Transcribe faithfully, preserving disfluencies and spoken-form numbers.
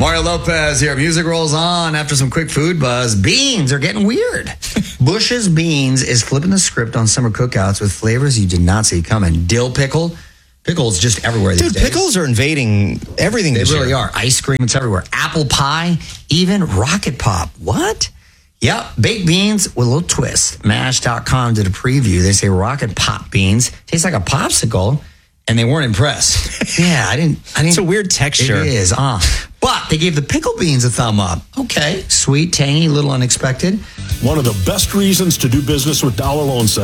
Mario Lopez here. Music rolls on after some quick food buzz. Beans are getting weird. Bush's Beans is flipping the script on summer cookouts with flavors you did not see coming. Dill pickle. Pickles just everywhere these Dude, days. pickles are invading everything They this really year. are. Ice cream, it's everywhere. Apple pie, even rocket pop. What? Yep, baked beans with a little twist. Mash dot com did a preview. They say rocket pop beans taste like a popsicle, and they weren't impressed. yeah, I didn't. I didn't. It's a weird texture. It is, uh. But they gave the pickle beans a thumb up. Okay, sweet, tangy, a little unexpected. One of the best reasons to do business with Dollar Loan Center